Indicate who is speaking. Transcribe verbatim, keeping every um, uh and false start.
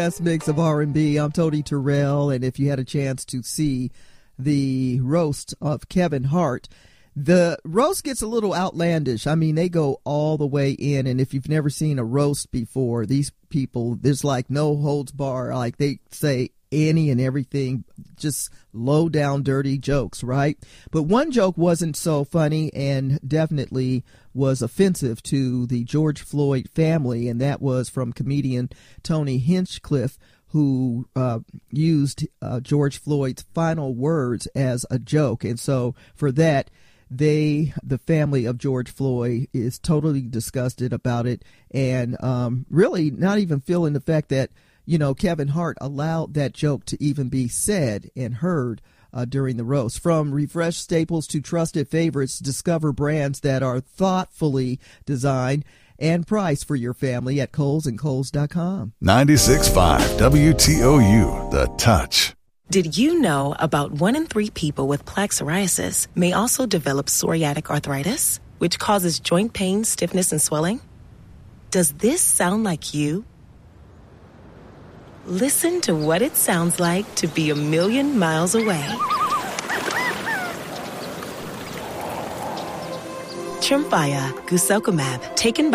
Speaker 1: Best mix of R and B. I'm Tony Terrell, and if you had a chance to see the roast of Kevin Hart, the roast gets a little outlandish. I mean, they go all the way in, and if you've never seen a roast before, these people, there's like no holds bar. Like, they say any and everything, just low down dirty jokes, right? But one joke wasn't so funny and definitely was offensive to the George Floyd family, and that was from comedian Tony Hinchcliffe, who uh, used uh, George Floyd's final words as a joke. And so for that, they, the family of George Floyd, is totally disgusted about it, and um, really not even feeling the fact that, you know, Kevin Hart allowed that joke to even be said and heard uh, during the roast. From refreshed staples to trusted favorites, discover brands that are thoughtfully designed and priced for your family at Kohl's and Kohl's dot com.
Speaker 2: ninety-six point five W T O U, The Touch.
Speaker 3: Did you know about one in three people with plaque psoriasis may also develop psoriatic arthritis, which causes joint pain, stiffness, and swelling? Does this sound like you? Listen to what it sounds like to be a million miles away. Tremfya guselkumab, taken by